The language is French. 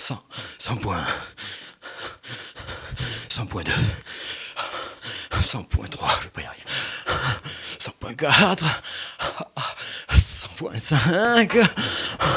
100.1, 100.2, 100.3, je vais pas y arriver. 100.4, 100.5.